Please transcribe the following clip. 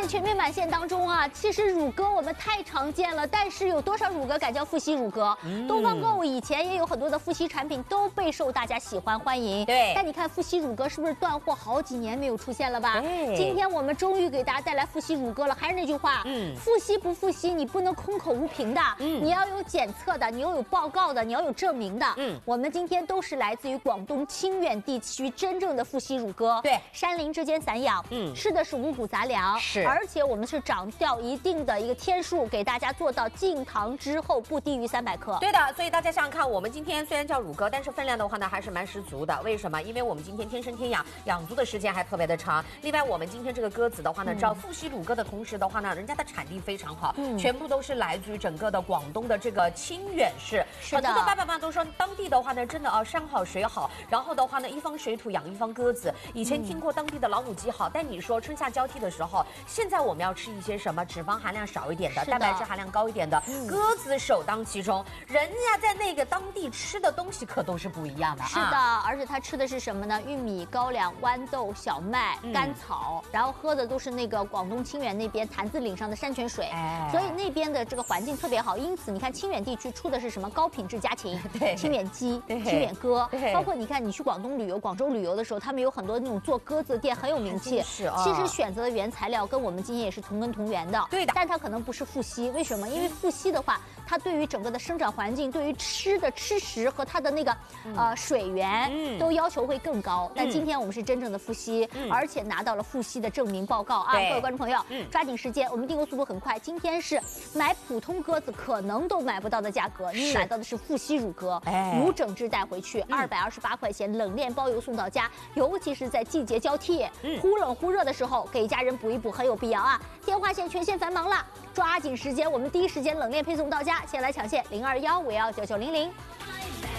在全面满线当中啊，其实乳鸽我们太常见了，但是有多少乳鸽敢叫富硒乳鸽？东方购物以前也有很多的富硒产品都备受大家喜欢欢迎。 对， 但你看富硒乳鸽是不是断货好几年没有出现了吧？今天我们终于给大家带来富硒乳鸽了。还是那句话，富硒不富硒，你不能空口无凭的，你要有检测的，你要有报告的，你要有证明的。我们今天都是来自于广东清远地区真正的富硒乳鸽， 对， 山林之间散养，吃的是五谷杂粮， 是， 而且我们是长掉一定的一个天数，给大家做到进糖之后不低于300克。 对的，所以大家想想看，我们今天虽然叫乳鸽，但是分量的话呢还是蛮十足的。为什么？因为我们今天天生天养，养足的时间还特别的长。另外，我们今天这个鸽子的话呢，找富硒乳鸽的同时的话呢，人家的产地非常好，全部都是来自于整个的广东的这个清远市。 是的， 很多的爸爸妈妈都说，当地的话呢，真的山好水好，然后的话呢，一方水土养一方鸽子。以前听过当地的老母鸡好，但你说春夏交替的时候，现在我们要吃一些什么脂肪含量少一点的，蛋白质含量高一点的，鸽子首当其冲。人家在那个当地吃的东西可都是不一样的啊。 是的，而且它吃的是什么呢？玉米、高粱、豌豆、小麦、甘草，然后喝的都是那个广东清远那边坛子岭上的山泉水，所以那边的这个环境特别好。因此你看清远地区出的是什么高品质家禽，清远鸡、清远鸽，包括你看你去广东旅游、广州旅游的时候，他们有很多那种做鸽子的店很有名气。其实选择的原材料跟我们今天也是同根同源的， 对的， 但它可能不是富硒，为什么？因为富硒的话，它对于整个的生长环境、对于吃的吃食和它的那个水源都要求会更高。但今天我们是真正的富硒，而且拿到了富硒的证明报告啊！各位观众朋友，抓紧时间，我们订购速度很快。今天是买普通鸽子可能都买不到的价格，你买到的是富硒乳鸽，无整只带回去，228块钱，冷链包邮送到家。尤其是在季节交替，忽冷忽热的时候，给家人补一补很有必要啊！电话线全线繁忙了，抓紧时间，我们第一时间冷链配送到家。先来抢线0215199900。